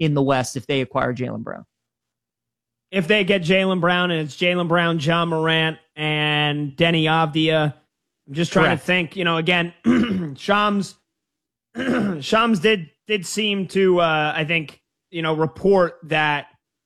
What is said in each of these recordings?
in the West if they acquire Jaylen Brown. If they get Jaylen Brown, and it's Jaylen Brown, John Morant, and Deni Avdija, I'm just trying to think, again, Shams did seem to, I think, report that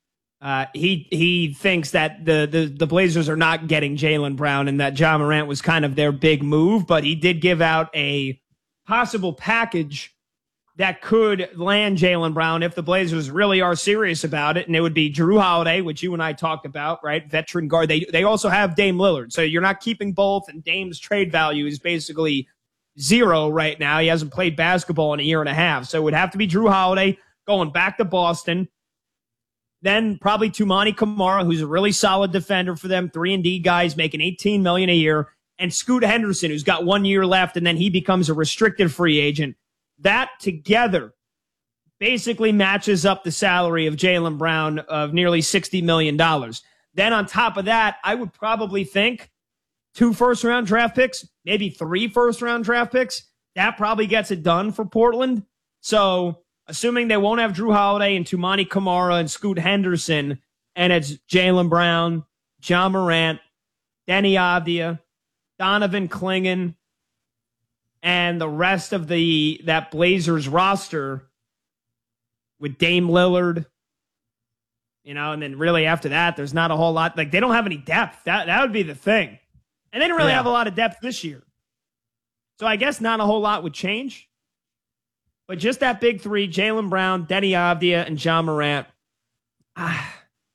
he thinks that the Blazers are not getting Jaylen Brown and that John Morant was kind of their big move, but he did give out a possible package that could land Jaylen Brown if the Blazers really are serious about it. And it would be Jrue Holiday, which you and I talked about, right? Veteran guard. They also have Dame Lillard. So you're not keeping both, and Dame's trade value is basically zero right now. He hasn't played basketball in a year and a half. So it would have to be Jrue Holiday going back to Boston. Then probably Toumani Camara, who's a really solid defender for them, 3-and-D guys making $18 million a year, and Scoot Henderson, who's got 1 year left, and then he becomes a restricted free agent. That together basically matches up the salary of Jaylen Brown of nearly $60 million. Then on top of that, I would probably think 2 first-round draft picks, maybe 3 first-round draft picks. That probably gets it done for Portland. So assuming they won't have Jrue Holiday and Toumani Camara and Scoot Henderson, and it's Jaylen Brown, John Morant, Deni Avdija, Donovan Clingan, and the rest of that Blazers roster with Dame Lillard, and then really after that, there's not a whole lot. Like, they don't have any depth. That would be the thing. And they didn't really have a lot of depth this year. So I guess not a whole lot would change. But just that big 3, Jaylen Brown, Deni Avdija, and John Morant. I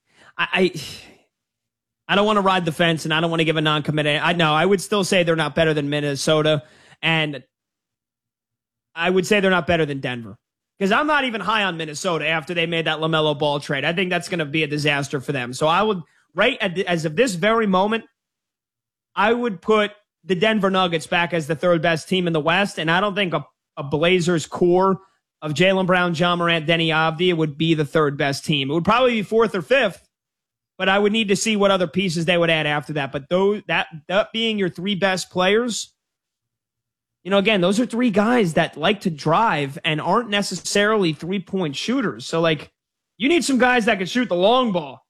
don't want to ride the fence, and I don't want to give a non-committed. I would still say they're not better than Minnesota. And I would say they're not better than Denver. Because I'm not even high on Minnesota after they made that LaMelo Ball trade. I think that's going to be a disaster for them. So I would, as of this very moment, I would put the Denver Nuggets back as the 3rd best team in the West. And I don't think a Blazers core of Jaylen Brown, John Morant, Deni Avdija would be the 3rd best team. It would probably be 4th or 5th. But I would need to see what other pieces they would add after that. But that being your 3 best players, again, those are 3 guys that like to drive and aren't necessarily 3-point shooters. So, you need some guys that can shoot the long ball,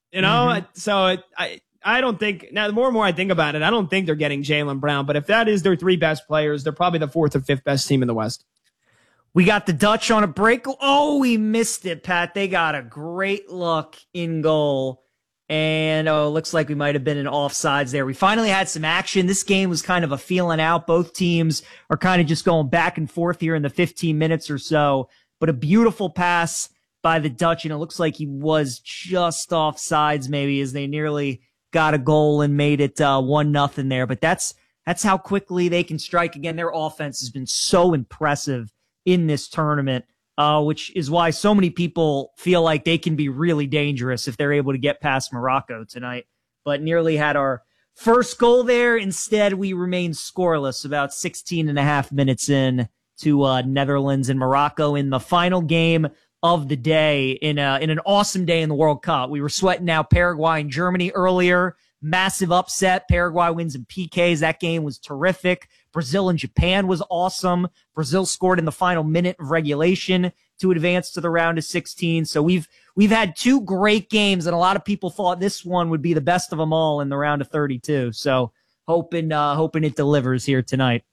So I don't think, now the more and more I think about it, I don't think they're getting Jaylen Brown. But if that is their 3 best players, they're probably the 4th or 5th best team in the West. We got the Dutch on a break. Oh, we missed it, Pat. They got a great look in goal. And looks like we might have been in offsides there. We finally had some action. This game was kind of a feeling out. Both teams are kind of just going back and forth here in the 15 minutes or so. But a beautiful pass by the Dutch, and it looks like he was just offsides maybe, as they nearly got a goal and made it 1-0 there. But that's how quickly they can strike. Again, their offense has been so impressive in this tournament. Which is why so many people feel like they can be really dangerous if they're able to get past Morocco tonight. But nearly had our first goal there. Instead, we remained scoreless about 16 and a half minutes in to Netherlands and Morocco in the final game of the day in an awesome day in the World Cup. We were sweating out Paraguay and Germany earlier. Massive upset. Paraguay wins in PKs. That game was terrific. Brazil and Japan was awesome. Brazil scored in the final minute of regulation to advance to the round of 16. So we've had 2 great games, and a lot of people thought this one would be the best of them all in the round of 32. So hoping it delivers here tonight.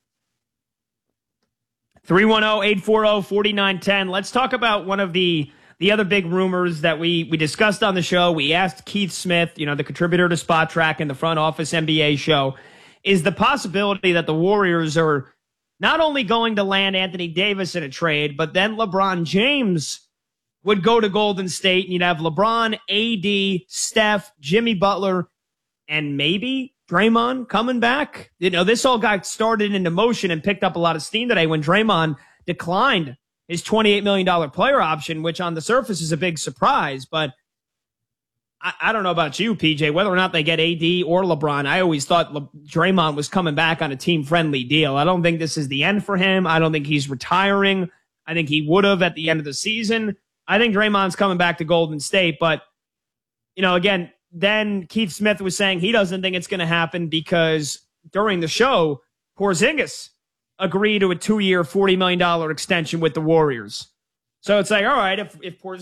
310-840-4910. Let's talk about one of the other big rumors that we discussed on the show. We asked Keith Smith, the contributor to Spot Track and the Front Office NBA show, is the possibility that the Warriors are not only going to land Anthony Davis in a trade, but then LeBron James would go to Golden State, and you'd have LeBron, AD, Steph, Jimmy Butler, and maybe Draymond coming back. This all got started into motion and picked up a lot of steam today when Draymond declined his $28 million player option, which on the surface is a big surprise. But I don't know about you, PJ, whether or not they get AD or LeBron. I always thought Draymond was coming back on a team-friendly deal. I don't think this is the end for him. I don't think he's retiring. I think he would have at the end of the season. I think Draymond's coming back to Golden State. But, again, then Keith Smith was saying he doesn't think it's going to happen because during the show, Porzingis agreed to a 2-year, $40 million extension with the Warriors. So it's like, all right, if Porzingis